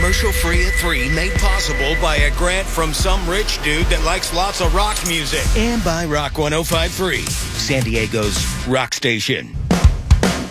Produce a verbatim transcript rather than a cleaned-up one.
commercial-free at three, made possible by a grant from some rich dude that likes lots of rock music. And by Rock one oh five point three, San Diego's rock station.